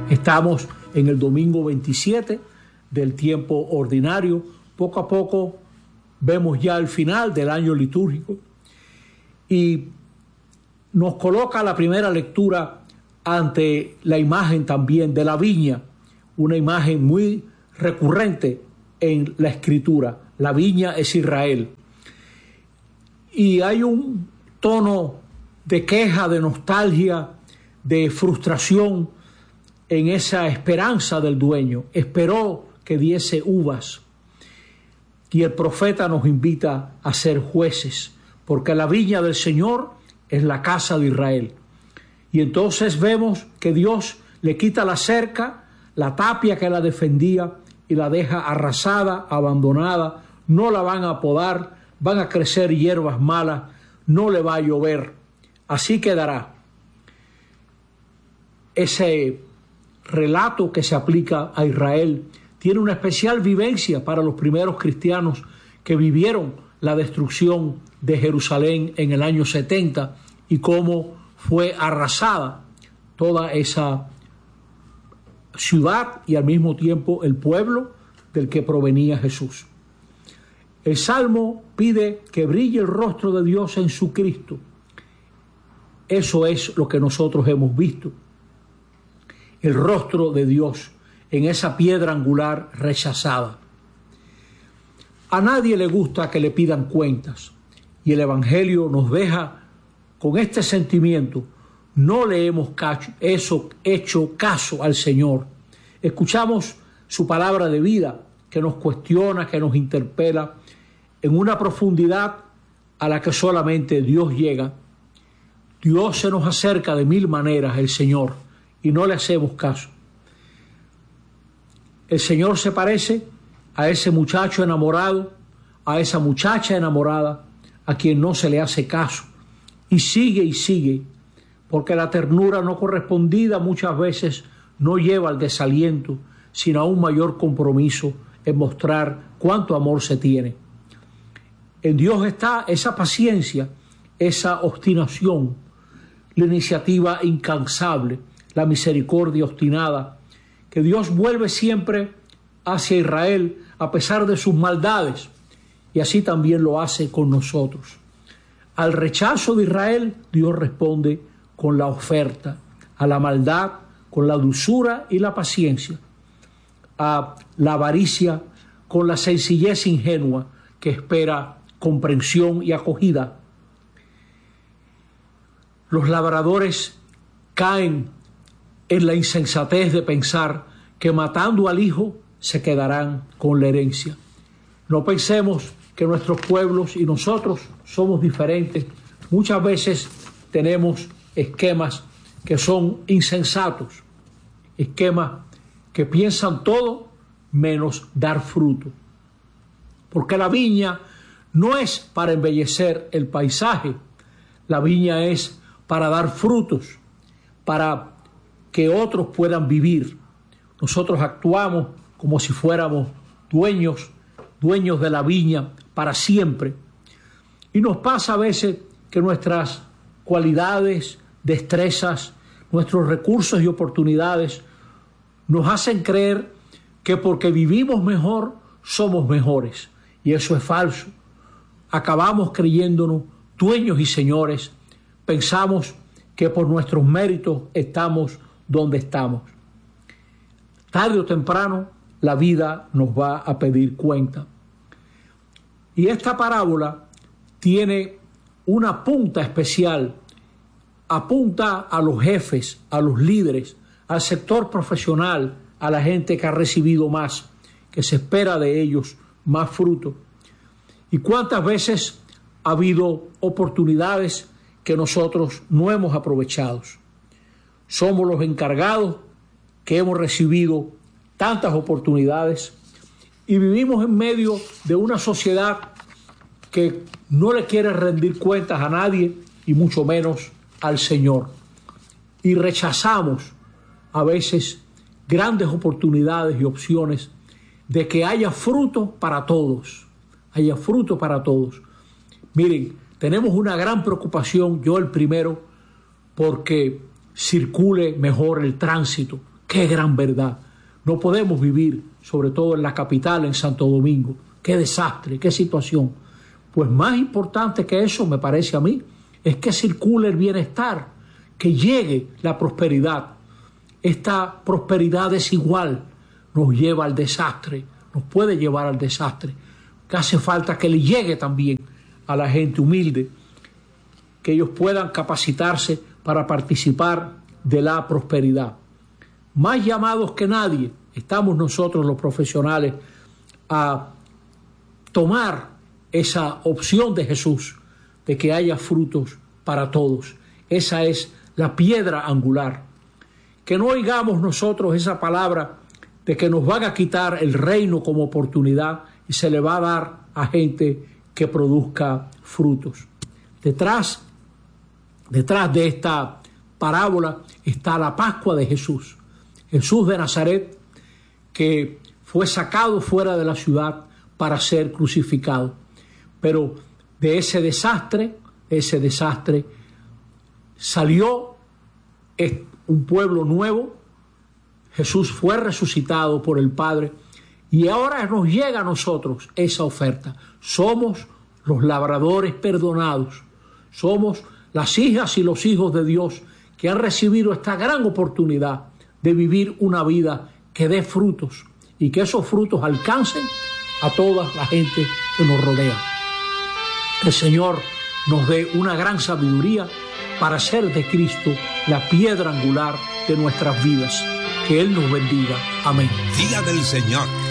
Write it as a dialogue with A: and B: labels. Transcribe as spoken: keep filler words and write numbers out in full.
A: Estamos en el domingo veintisiete del tiempo ordinario. Poco a poco vemos ya el final del año litúrgico y nos coloca la primera lectura ante la imagen también de la viña, una imagen muy recurrente en la Escritura. La viña es Israel. Y hay un tono de queja, de nostalgia, de frustración en esa esperanza del dueño. Esperó que diese uvas. Y el profeta nos invita a ser jueces, porque la viña del Señor es la casa de Israel. Y entonces vemos que Dios le quita la cerca, la tapia que la defendía, y la deja arrasada, abandonada. No la van a podar, van a crecer hierbas malas, no le va a llover. Así quedará. Ese relato que se aplica a Israel tiene una especial vivencia para los primeros cristianos que vivieron la destrucción de Jerusalén en el año setenta y cómo fue arrasada toda esa ciudad y al mismo tiempo el pueblo del que provenía Jesús. El Salmo pide que brille el rostro de Dios en su Cristo. Eso es lo que nosotros hemos visto. El rostro de Dios en esa piedra angular rechazada. A nadie le gusta que le pidan cuentas, y el Evangelio nos deja con este sentimiento. No le hemos cacho, eso, hecho caso al Señor. Escuchamos su palabra de vida que nos cuestiona, que nos interpela en una profundidad a la que solamente Dios llega. Dios se nos acerca de mil maneras, el Señor, y no le hacemos caso. El Señor se parece a ese muchacho enamorado, a esa muchacha enamorada, a quien no se le hace caso, y sigue y sigue, porque la ternura no correspondida muchas veces no lleva al desaliento, sino a un mayor compromiso en mostrar cuánto amor se tiene. En Dios está esa paciencia, esa obstinación, la iniciativa incansable, la misericordia obstinada, que Dios vuelve siempre hacia Israel a pesar de sus maldades, y así también lo hace con nosotros. Al rechazo de Israel, Dios responde con la oferta, a la maldad con la dulzura y la paciencia, a la avaricia con la sencillez ingenua que espera comprensión y acogida. Los labradores caen en la insensatez de pensar que matando al hijo se quedarán con la herencia. No pensemos que nuestros pueblos y nosotros somos diferentes. Muchas veces tenemos esquemas que son insensatos, esquemas que piensan todo menos dar fruto. Porque la viña no es para embellecer el paisaje, la viña es para dar frutos, para que otros puedan vivir. Nosotros actuamos como si fuéramos dueños, dueños de la viña para siempre. Y nos pasa a veces que nuestras cualidades, destrezas, nuestros recursos y oportunidades nos hacen creer que porque vivimos mejor somos mejores. Y eso es falso. Acabamos creyéndonos dueños y señores. Pensamos que por nuestros méritos estamos donde estamos. Tarde o temprano la vida nos va a pedir cuenta. Y esta parábola tiene una punta especial. Apunta a los jefes, a los líderes, al sector profesional, a la gente que ha recibido más, que se espera de ellos más fruto. ¿Y cuántas veces ha habido oportunidades que nosotros no hemos aprovechado? Somos los encargados que hemos recibido tantas oportunidades y vivimos en medio de una sociedad que no le quiere rendir cuentas a nadie y mucho menos al Señor. Y rechazamos a veces grandes oportunidades y opciones de que haya fruto para todos, haya fruto para todos. Miren, tenemos una gran preocupación, yo el primero, porque circule mejor el tránsito, Qué gran verdad. No podemos vivir, sobre todo en la capital, en Santo Domingo. Qué desastre, qué situación. Pues más importante que eso, me parece a mí, es que circule el bienestar, que llegue la prosperidad. Esta prosperidad desigual nos lleva al desastre, nos puede llevar al desastre. Que hace falta que le llegue también a la gente humilde, que ellos puedan capacitarse para participar de la prosperidad. Más llamados que nadie estamos nosotros los profesionales a tomar esa opción de Jesús, de que haya frutos para todos. Esa es la piedra angular. Que no oigamos nosotros esa palabra de que nos van a quitar el reino como oportunidad y se le va a dar a gente que produzca frutos. Detrás, detrás de esta parábola está la Pascua de Jesús. Jesús de Nazaret, que fue sacado fuera de la ciudad para ser crucificado. Pero de ese desastre, ese desastre, salió un pueblo nuevo. Jesús fue resucitado por el Padre y ahora nos llega a nosotros esa oferta. Somos los labradores perdonados. Somos las hijas y los hijos de Dios que han recibido esta gran oportunidad de vivir una vida que dé frutos y que esos frutos alcancen a toda la gente que nos rodea. Que el Señor nos dé una gran sabiduría para hacer de Cristo la piedra angular de nuestras vidas. Que Él nos bendiga. Amén.
B: Día del Señor.